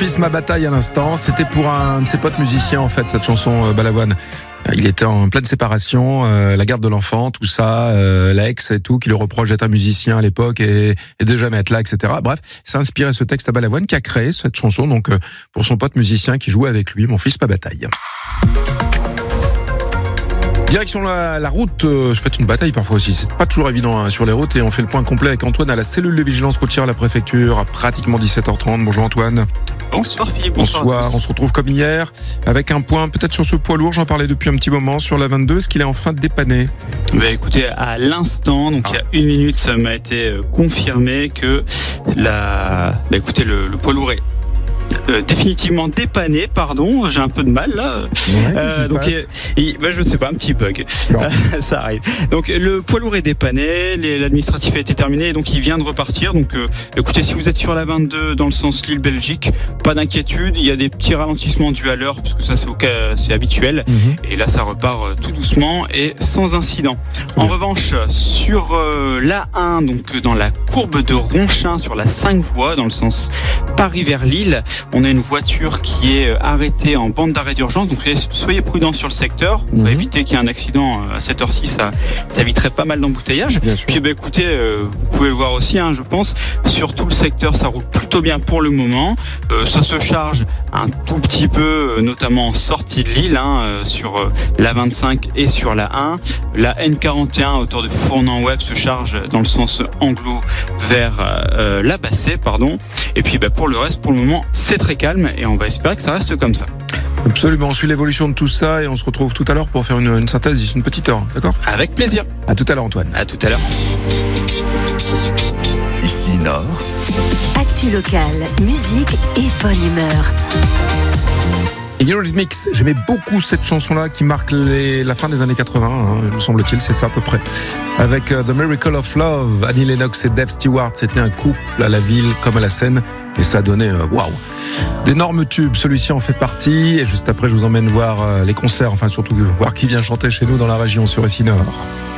fils, ma bataille à l'instant. C'était pour un de ses potes musiciens en fait, cette chanson Balavoine. Il était en pleine séparation, la garde de l'enfant, tout ça, l'ex et tout, qui le reproche d'être un musicien à l'époque et de jamais être là, etc. Bref, ça a inspiré ce texte à Balavoine qui a créé cette chanson donc pour son pote musicien qui jouait avec lui, mon fils, ma bataille. Direction la route, ça peut être une bataille parfois aussi, c'est pas toujours évident sur les routes et on fait le point complet avec Antoine à la cellule de vigilance routière à la préfecture à pratiquement 17h30. Bonjour Antoine. Bonsoir Philippe, bonsoir. On se retrouve comme hier avec un point peut-être sur ce poids lourd, j'en parlais depuis un petit moment, sur la 22, est-ce qu'il est enfin dépanné ? Écoutez, à l'instant, donc il y a une minute, ça m'a été confirmé que le poids lourd est définitivement dépanné, pardon, j'ai un peu de mal là. Ouais, donc je sais pas, un petit bug. Ça arrive. Donc le poids lourd est dépanné, l'administratif a été terminé, donc il vient de repartir. Donc écoutez, si vous êtes sur la 22 dans le sens Lille-Belgique, pas d'inquiétude, il y a des petits ralentissements dus à l'heure parce que ça c'est habituel. Et là ça repart tout doucement et sans incident. En revanche, sur l'A1, donc dans la courbe de Ronchin sur la 5 voies dans le sens Paris vers Lille, on a une voiture qui est arrêtée en bande d'arrêt d'urgence, donc soyez prudents sur le secteur, on va éviter qu'il y ait un accident à cette heure-ci, ça éviterait pas mal d'embouteillage. Puis écoutez, vous pouvez le voir aussi, je pense, sur tout le secteur ça roule plutôt bien pour le moment, ça se charge un tout petit peu, notamment en sortie de Lille, sur la 25 et sur la 1, la N41 à hauteur de Fournan-Web se charge dans le sens anglo vers la Bassée, et puis pour le reste, pour le moment, c'est très calme et on va espérer que ça reste comme ça. Absolument, on suit l'évolution de tout ça et on se retrouve tout à l'heure pour faire une synthèse d'ici une petite heure, d'accord ? Avec plaisir. À tout à l'heure Antoine. À tout à l'heure. Ici Nord. Actu locale, musique et bonne humeur. Eurythmics, j'aimais beaucoup cette chanson-là qui marque la fin des années 80, me semble-t-il, c'est ça à peu près. Avec The Miracle of Love, Annie Lennox et Dave Stewart, c'était un couple à la ville comme à la scène et ça donnait waouh, d'énormes tubes. Celui-ci en fait partie et juste après je vous emmène voir les concerts, enfin surtout voir qui vient chanter chez nous dans la région sur Ici Nord.